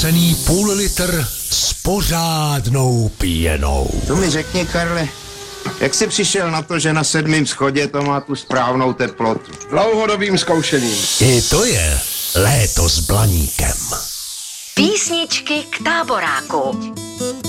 cený půl litr s pořádnou pěnou. To mi řekni, Karle, jak jsi přišel na to, že na 7. schodě to má tu správnou teplotu? Dlouhodobým zkoušením. I to je léto s Blaníkem. Písničky k táboráku.